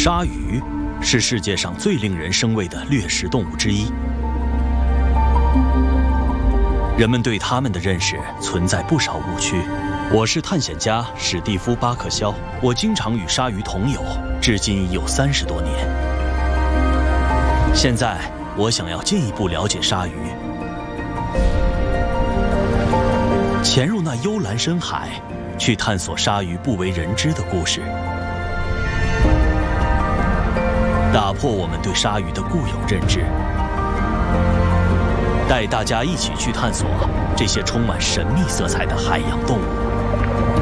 鲨鱼是世界上最令人生畏的掠食动物之一。人们对它们的认识存在不少误区。我是探险家史蒂夫·巴克肖，我经常与鲨鱼同游，至今已有30多年。现在，我想要进一步了解鲨鱼，潜入那幽蓝深海，去探索鲨鱼不为人知的故事，打破我们对鲨鱼的固有认知，带大家一起去探索这些充满神秘色彩的海洋动物。